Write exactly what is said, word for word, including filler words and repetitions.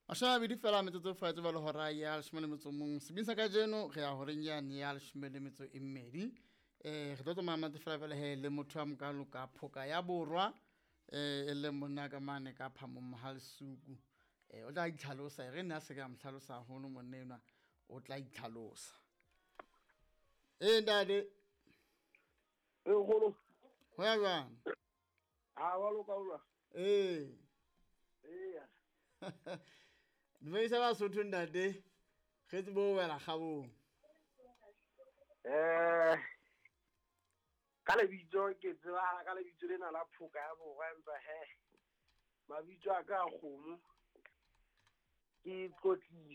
Asha bidi fela metsotso fa tse ba le hora ya leshome metso mong sebisa ka jeno re ya horeng yane ya leshome metso e mmedi eh re tlo tsama mate fela fela he le motho a mokalo ka phoka ya borwa eh le monna ka mane ka phamo Mahalsuku eh o tla itlhalosa re nna se ka mtlhalosa hono monnena o tla itlhalosa eh ndade e golo ho ya jwang a wa lo ka utlwa eh eh ya Dve sa ba sotho ndade ge tse bo wela gabong eh ka le bitso ke tseba ka le bitso lena la phoka ya borwa empa he mabitso a ka kgomo ke Tlotliso